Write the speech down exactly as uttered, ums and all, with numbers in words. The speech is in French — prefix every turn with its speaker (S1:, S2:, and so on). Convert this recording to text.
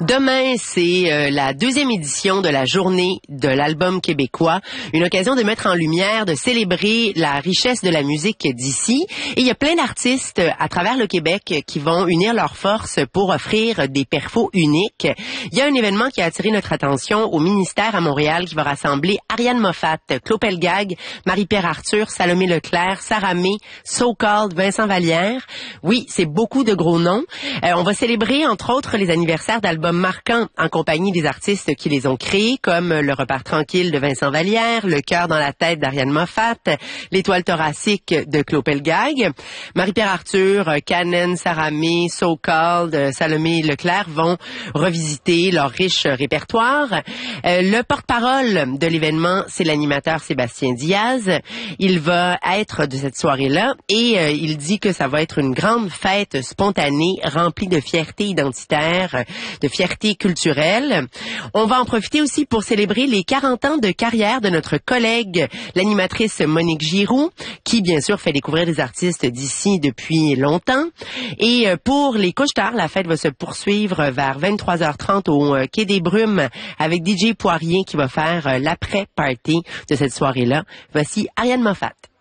S1: Demain, c'est euh, la deuxième édition de la journée de l'album québécois, une occasion de mettre en lumière, de célébrer la richesse de la musique d'ici. Et il y a plein d'artistes à travers le Québec qui vont unir leurs forces pour offrir des perfos uniques. Il y a un événement qui a attiré notre attention au ministère à Montréal qui va rassembler Ariane Moffat, Claude Pelgag, Marie-Pierre Arthur, Salomé Leclerc, Sarah May, So Called, Vincent Vallière. Oui, c'est beaucoup de gros noms. Euh, on va célébrer, entre autres, les anniversaires d'albums marquants en compagnie des artistes qui les ont créés, comme Le Repart tranquille de Vincent Vallière, Le cœur dans la tête d'Ariane Moffat, L'étoile thoracique de Claude Pelgag. Marie-Pierre Arthur, Canen, Sarah May, So Called, Salomé Leclerc vont revisiter leur riche répertoire. Euh, le porte-parole de l'événement, c'est l'animateur Sébastien Diaz. Il va être de cette soirée-là et euh, il dit que ça va être une grande fête spontanée, remplie de fierté identitaire, de fierté culturelle. On va en profiter aussi pour célébrer les quarante ans de carrière de notre collègue, l'animatrice Monique Giroux, qui bien sûr fait découvrir des artistes d'ici depuis longtemps. Et pour les couche-tard, la fête va se poursuivre vers vingt-trois heures trente au Quai des Brumes avec D J Poirier qui va faire l'après-party de cette soirée-là. Voici Ariane Moffat.